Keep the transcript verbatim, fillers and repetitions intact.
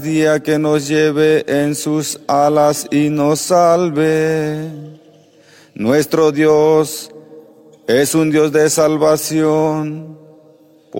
día que nos lleve en sus alas y nos salve. Nuestro Dios es un Dios de salvación.